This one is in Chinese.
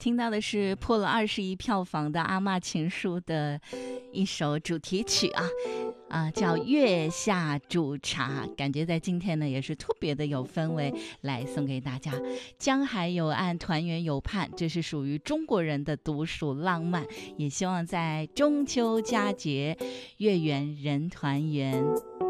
听到的是破了21票房的《阿嬷情书》的一首主题曲叫《月下煮茶》，感觉在今天呢也是特别的有氛围，来送给大家。江海有岸，团圆有盼，这是属于中国人的独属浪漫，也希望在中秋佳节月圆人团圆。